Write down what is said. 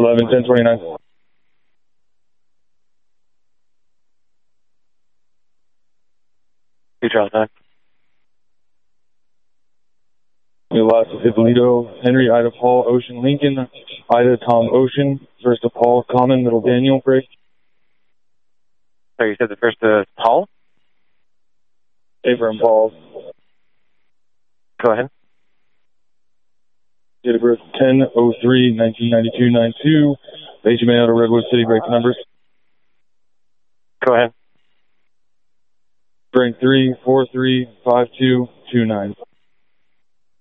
11, 1029. Hey, Charles, huh? We lost Hippolito, Henry, Ida, Paul, Ocean, Lincoln, Ida, Tom, Ocean, first to Paul, Common, middle Daniel, break. Sorry, you said the first Paul? Abram, Paul. Go ahead. Date of birth 10/03/1992, 92. HMA out of Redwood City, break the numbers. Go ahead. Break 3435229.